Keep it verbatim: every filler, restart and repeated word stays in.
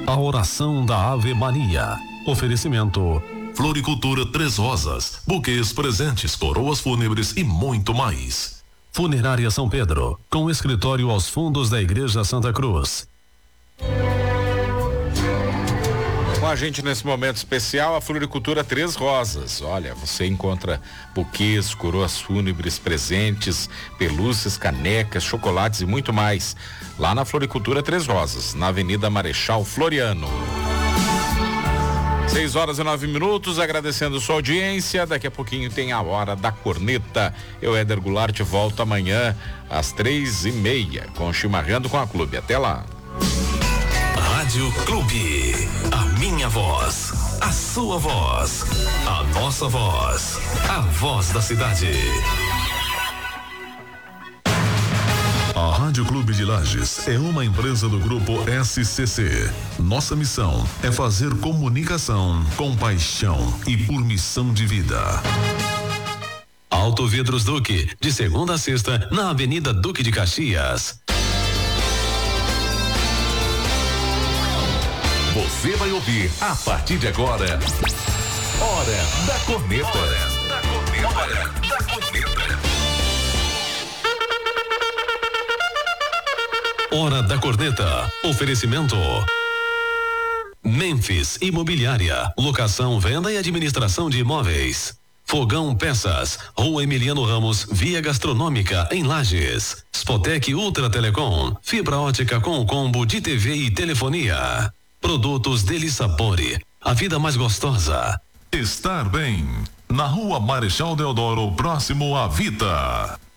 A oração da Ave Maria. Oferecimento Floricultura Três Rosas, buquês, presentes, coroas fúnebres e muito mais. Funerária São Pedro, com escritório aos fundos da Igreja Santa Cruz. Com a gente nesse momento especial, a Floricultura Três Rosas. Olha, você encontra buquês, coroas fúnebres, presentes, pelúcias, canecas, chocolates e muito mais. Lá na Floricultura Três Rosas, na Avenida Marechal Floriano. Seis horas e nove minutos, agradecendo sua audiência. Daqui a pouquinho tem a Hora da Corneta. Eu, Éder Goulart, volto amanhã às três e meia, com Chimarrando com a Clube. Até lá. Rádio Clube. A minha voz. A sua voz. A nossa voz. A voz da cidade. A Rádio Clube de Lages é uma empresa do grupo S C C. Nossa missão é fazer comunicação com paixão e por missão de vida. Auto Vidros Duque, de segunda a sexta, na Avenida Duque de Caxias. Você vai ouvir a partir de agora. Hora da Corneta. Hora da Corneta. Hora da Corneta. Hora da Corneta. Oferecimento Memphis Imobiliária. Locação, venda e administração de imóveis. Fogão Peças. Rua Emiliano Ramos, Via Gastronômica, em Lages. Spotec Ultra Telecom. Fibra ótica com combo de T V e telefonia. Produtos Deli Sapore. A vida mais gostosa. Estar bem. Na Rua Marechal Deodoro, próximo à Vita.